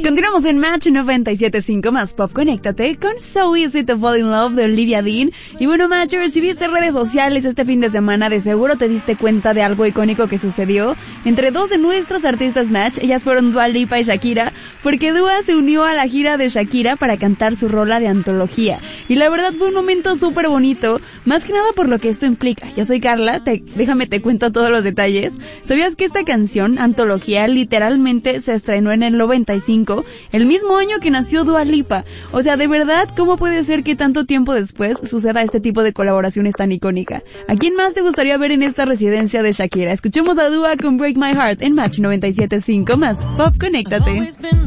Continuamos en Match 97.5 más Pop. Conéctate con So Easy to Fall in Love de Olivia Dean. Y bueno, Matcher, si viste redes sociales este fin de semana, de seguro te diste cuenta de algo icónico que sucedió entre dos de nuestros artistas Match. Ellas fueron Dua Lipa y Shakira, porque Dua se unió a la gira de Shakira para cantar su rola de antología. Y la verdad fue un momento súper bonito, más que nada por lo que esto implica. Yo soy Carla, déjame te cuento todos los detalles. ¿Sabías que esta canción, Antología, literalmente se estrenó en el 95, el mismo año que nació Dua Lipa? O sea, de verdad, ¿cómo puede ser que tanto tiempo después suceda este tipo de colaboraciones tan icónica? ¿A quién más te gustaría ver en esta residencia de Shakira? Escuchemos a Dua con Break My Heart en Match 97.5 más Pop. Conéctate.